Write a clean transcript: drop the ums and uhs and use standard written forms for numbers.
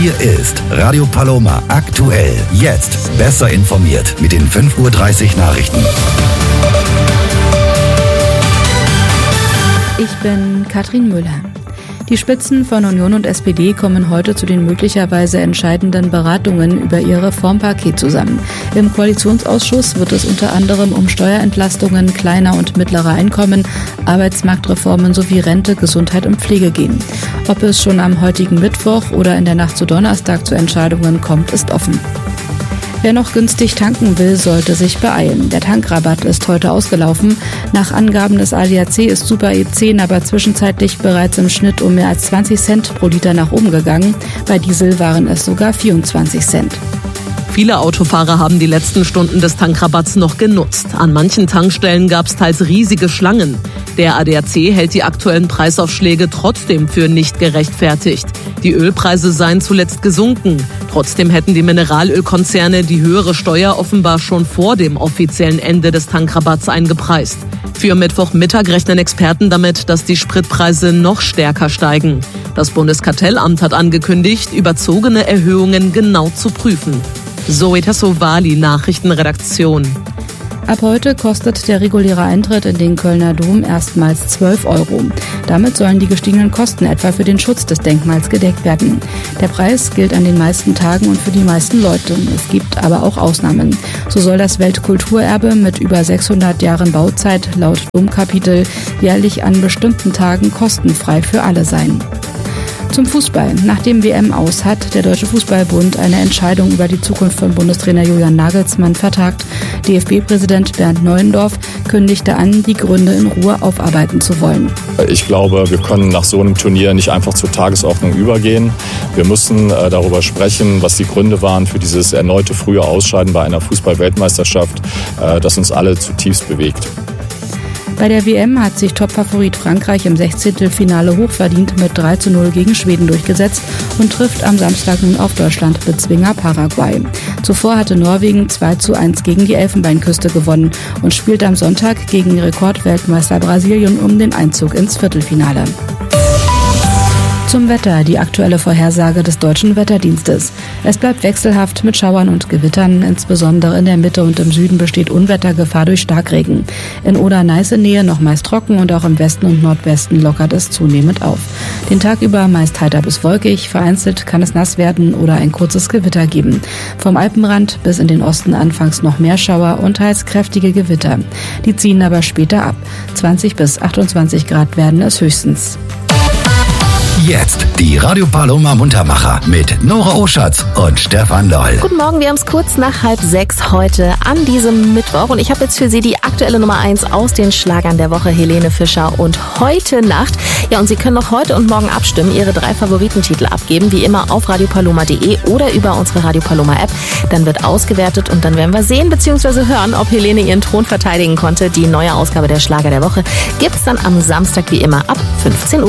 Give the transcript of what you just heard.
Hier ist Radio Paloma aktuell. Jetzt besser informiert mit den 5:30 Uhr Nachrichten. Ich bin Katrin Müller. Die Spitzen von Union und SPD kommen heute zu den möglicherweise entscheidenden Beratungen über ihr Reformpaket zusammen. Im Koalitionsausschuss wird es unter anderem um Steuerentlastungen kleiner und mittlerer Einkommen, Arbeitsmarktreformen sowie Rente, Gesundheit und Pflege gehen. Ob es schon am heutigen Mittwoch oder in der Nacht zu Donnerstag zu Entscheidungen kommt, ist offen. Wer noch günstig tanken will, sollte sich beeilen. Der Tankrabatt ist heute ausgelaufen. Nach Angaben des ADAC ist Super E10 aber zwischenzeitlich bereits im Schnitt um mehr als 20 Cent pro Liter nach oben gegangen. Bei Diesel waren es sogar 24 Cent. Viele Autofahrer haben die letzten Stunden des Tankrabatts noch genutzt. An manchen Tankstellen gab es teils riesige Schlangen. Der ADAC hält die aktuellen Preisaufschläge trotzdem für nicht gerechtfertigt. Die Ölpreise seien zuletzt gesunken. Trotzdem hätten die Mineralölkonzerne die höhere Steuer offenbar schon vor dem offiziellen Ende des Tankrabatts eingepreist. Für Mittwochmittag rechnen Experten damit, dass die Spritpreise noch stärker steigen. Das Bundeskartellamt hat angekündigt, überzogene Erhöhungen genau zu prüfen. Zoe Tassovali, Nachrichtenredaktion. Ab heute kostet der reguläre Eintritt in den Kölner Dom erstmals 12 €. Damit sollen die gestiegenen Kosten etwa für den Schutz des Denkmals gedeckt werden. Der Preis gilt an den meisten Tagen und für die meisten Leute. Es gibt aber auch Ausnahmen. So soll das Weltkulturerbe mit über 600 Jahren Bauzeit laut Domkapitel jährlich an bestimmten Tagen kostenfrei für alle sein. Zum Fußball. Nach dem WM-Aus hat der Deutsche Fußballbund eine Entscheidung über die Zukunft von Bundestrainer Julian Nagelsmann vertagt. DFB-Präsident Bernd Neuendorf kündigte an, die Gründe in Ruhe aufarbeiten zu wollen. Ich glaube, wir können nach so einem Turnier nicht einfach zur Tagesordnung übergehen. Wir müssen darüber sprechen, was die Gründe waren für dieses erneute frühe Ausscheiden bei einer Fußball-Weltmeisterschaft, das uns alle zutiefst bewegt. Bei der WM hat sich Topfavorit Frankreich im 16. hochverdient mit 3:0 gegen Schweden durchgesetzt und trifft am Samstag nun auf Deutschland-Bezwinger Paraguay. Zuvor hatte Norwegen 2:1 gegen die Elfenbeinküste gewonnen und spielt am Sonntag gegen Rekordweltmeister Brasilien um den Einzug ins Viertelfinale. Zum Wetter, die aktuelle Vorhersage des Deutschen Wetterdienstes. Es bleibt wechselhaft mit Schauern und Gewittern. Insbesondere in der Mitte und im Süden besteht Unwettergefahr durch Starkregen. In Oder-Neiße-Nähe noch meist trocken und auch im Westen und Nordwesten lockert es zunehmend auf. Den Tag über meist heiter bis wolkig, vereinzelt kann es nass werden oder ein kurzes Gewitter geben. Vom Alpenrand bis in den Osten anfangs noch mehr Schauer und teils kräftige Gewitter. Die ziehen aber später ab. 20 bis 28 Grad werden es höchstens. Jetzt die Radio Paloma Muntermacher mit Nora Oschatz und Stefan Loll. Guten Morgen, wir haben es kurz nach 5:30 heute an diesem Mittwoch und ich habe jetzt für Sie die aktuelle Nummer 1 aus den Schlagern der Woche, Helene Fischer und Heute Nacht. Ja, und Sie können noch heute und morgen abstimmen, Ihre 3 Favoritentitel abgeben, wie immer auf radiopaloma.de oder über unsere Radio Paloma App. Dann wird ausgewertet und dann werden wir sehen bzw. hören, ob Helene ihren Thron verteidigen konnte. Die neue Ausgabe der Schlager der Woche gibt's dann am Samstag wie immer ab 15 Uhr.